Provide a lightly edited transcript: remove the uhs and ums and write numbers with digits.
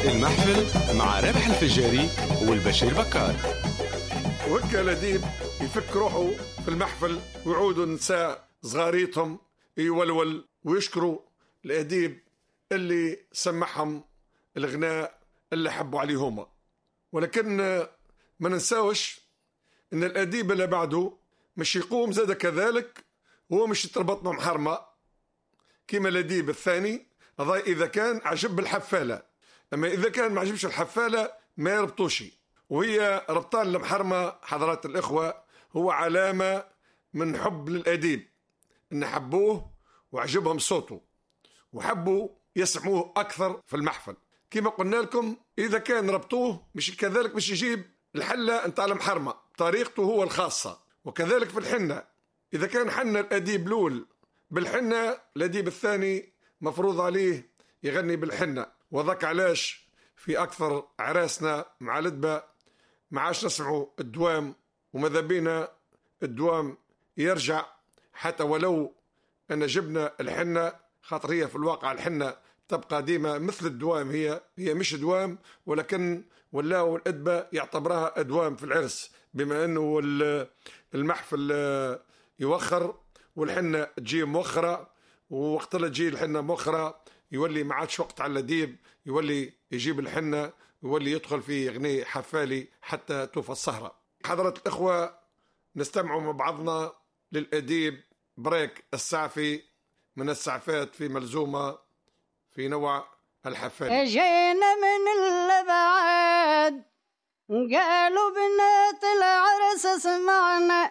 المحفل مع رابح الفجاري والبشير بكار. وهكا الأديب يفك روحه في المحفل ويعودوا النساء صغاريتهم يولول ويشكروا الأديب اللي سمعهم الغناء اللي حبوا عليهما. ولكن ما ننساوش ان الأديب اللي بعده مش يقوم زاد كذلك، هو مش يتربط مع محرمة كيما الأديب الثاني. إذا كان عجب الحفالة، أما إذا كان ما عجبش الحفالة ما يربطوش. وهي ربطان المحرمة حضرات الإخوة هو علامة من حب للأديب، إن حبوه وعجبهم صوته وحبوا يسمعوه أكثر في المحفل. كما قلنا لكم إذا كان ربطوه مش كذلك مش يجيب الحلة نتاع المحرمة طريقته هو الخاصة. وكذلك في الحنة، إذا كان حنة الأديب الأول بالحنة، الأديب الثاني مفروض عليه يغني بالحنة. وذاك علاش في أكثر عراسنا مع الدبا ما عاش نسمعوا الدوام، وماذا بينا الدوام يرجع حتى ولو أن جبنا الحنة، خاطر هي في الواقع الحنة تبقى ديما مثل الدوام، هي مش دوام، ولكن ولاو الأدبة يعتبرها أدوام في العرس، بما أنه المحفل يوخر والحنة تجي مؤخرة، ووقت لا تجي الحنة مؤخرة يولي ما عادش وقت على الأديب، يولي يجيب الحنة يولي يدخل في غني حفالي حتى توفى السهرة. حضرة الإخوة نستمعوا مع بعضنا للأديب بريك السعفي من السعفات في ملزومة في نوع الحفالي. جينا من الأبعاد قالوا بنات العرس اسمعنا،